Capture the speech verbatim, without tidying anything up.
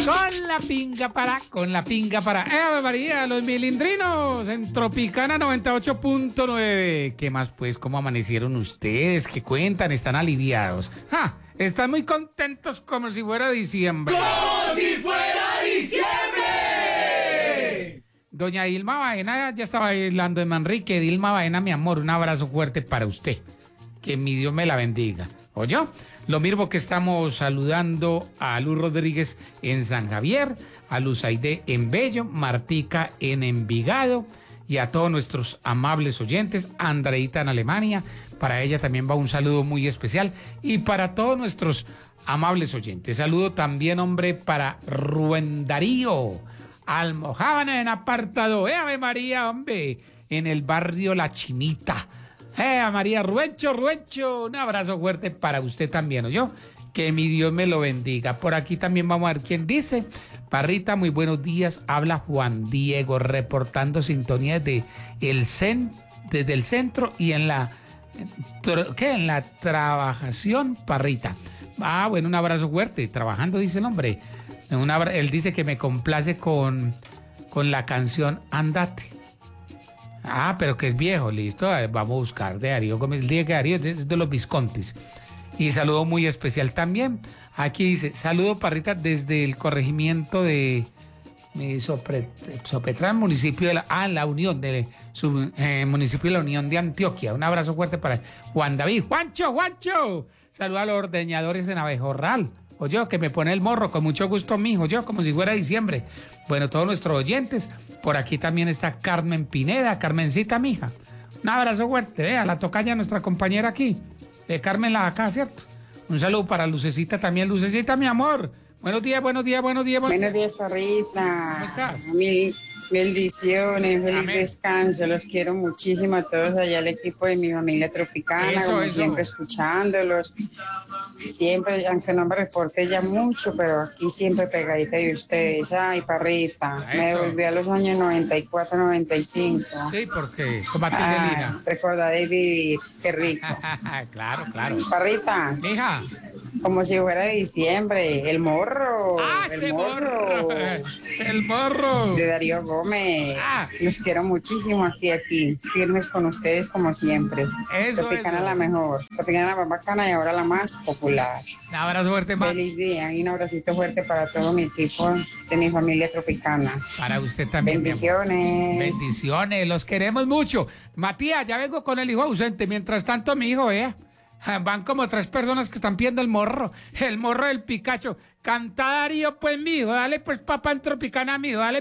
Con la pinga para, con la pinga para. ¡Eh, María! Los milindrinos en Tropicana noventa y ocho punto nueve. ¿Qué más, pues? ¿Cómo amanecieron ustedes? ¿Qué cuentan? ¿Están aliviados? ¡Ja! Están muy contentos como si fuera diciembre. ¡Como si fuera diciembre! Doña Dilma Baena ya estaba bailando en Manrique. Dilma Baena, mi amor, un abrazo fuerte para usted. Que mi Dios me la bendiga. ¿Oyó? Lo mismo que estamos saludando a Luz Rodríguez en San Javier, a Luz Aide en Bello, Martica en Envigado y a todos nuestros amables oyentes, Andreita en Alemania, para ella también va un saludo muy especial y para todos nuestros amables oyentes. Saludo también, hombre, para Rubén Darío, Almojábana en apartado, ¡eh, Ave María, hombre! En el barrio La Chinita. ¡Eh, María Rubencho, Rubencho! Un abrazo fuerte para usted también, ¿oyó? Que mi Dios me lo bendiga. Por aquí también vamos a ver quién dice. Parrita, muy buenos días. Habla Juan Diego, reportando sintonía desde el, cen, desde el centro y en la... ¿Qué? En la trabajación, Parrita. Ah, bueno, un abrazo fuerte. Trabajando, dice el hombre. Un abra... Él dice que me complace con, con la canción Andate. Ah, pero que es viejo, listo. A ver, vamos a buscar de Darío Gómez. El día que Darío es de, de los Viscontis. Y saludo muy especial también. Aquí dice, saludo, Parrita, desde el corregimiento de eh, Sopre, Sopetrán, municipio de la, ah, la Unión, de su, eh, municipio de la Unión de Antioquia. Un abrazo fuerte para Juan David. ¡Juancho, Juancho! Saludo a los ordeñadores en Abejorral. Oye, que me pone el morro, con mucho gusto, mijo, yo, como si fuera diciembre. Bueno, todos nuestros oyentes. Por aquí también está Carmen Pineda, Carmencita, mija. Un abrazo fuerte, vea, la tocaya nuestra compañera aquí, de Carmen la acá, ¿cierto? Un saludo para Lucecita también, Lucecita, mi amor. Buenos días, buenos días, buenos días. Buenos, buenos días, Parrita. ¿Cómo estás? Mil bendiciones, feliz Amén. Descanso. Los quiero muchísimo a todos allá, el equipo de mi familia tropicana, Eso, como eso. siempre escuchándolos. Siempre, aunque no me reporte ya mucho, pero aquí siempre pegadita de ustedes. Ay, Parrita, Eso. me devolví a los años noventa y cuatro, noventa y cinco. Sí, porque con Ay, Matildelina. recordaré vivir, qué rico. Claro, claro. Parrita, Mija. como si fuera de diciembre, el morro, ¡Ah, el ese morro. morro! ¡El morro! De Darío Gómez. Ah. Los quiero muchísimo aquí, aquí, firmes con ustedes como siempre. Eso, Tropicana eso. la mejor, Tropicana la más bacana y ahora la más popular. Un abrazo fuerte, ma. Feliz día y un abracito fuerte para todo mi equipo de mi familia tropicana. Para usted también, mi amor. Bendiciones. Bendiciones, los queremos mucho. Matías, ya vengo con el hijo ausente. Mientras tanto, mi hijo, vea. Van como tres personas que están pidiendo el morro. El morro del Picacho. Canta Darío, pues, mijo. Dale, pues, papá en Tropicana, mijo. Dale.